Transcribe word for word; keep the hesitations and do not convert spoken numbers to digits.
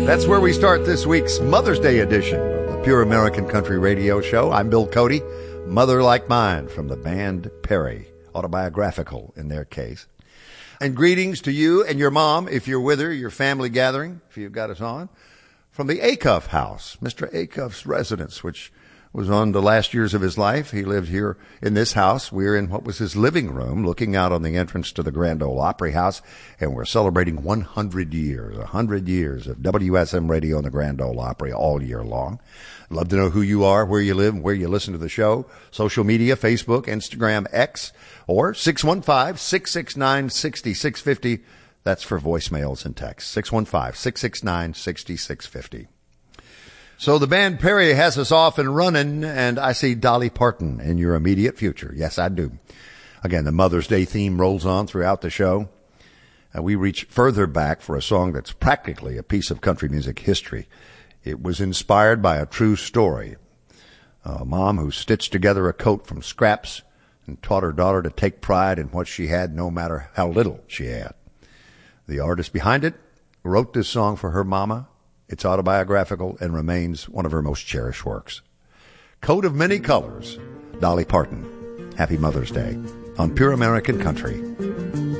That's where we start this week's Mother's Day edition of the Pure American Country Radio Show. I'm Bill Cody, Mother Like Mine from the band Perry, autobiographical in their case. And greetings to you and your mom, if you're with her, your family gathering, if you've got us on, from the Acuff house, Mister Acuff's residence, which was on the last years of his life. He lived here in this house. We're in what was his living room, looking out on the entrance to the Grand Ole Opry House, and we're celebrating one hundred years, one hundred years of W S M radio and the Grand Ole Opry all year long. I'd love to know who you are, where you live, and where you listen to the show. Social media, Facebook, Instagram, X, or six one five, six six nine, six six five zero. That's for voicemails and texts, six one five, six six nine, six six five zero. So the band Perry has us off and running, and I see Dolly Parton in your immediate future. Yes, I do. Again, the Mother's Day theme rolls on throughout the show. And we reach further back for a song that's practically a piece of country music history. It was inspired by a true story. A mom who stitched together a coat from scraps and taught her daughter to take pride in what she had, no matter how little she had. The artist behind it wrote this song for her mama. It's autobiographical and remains one of her most cherished works. Coat of Many Colors, Dolly Parton. Happy Mother's Day on Pure American Country.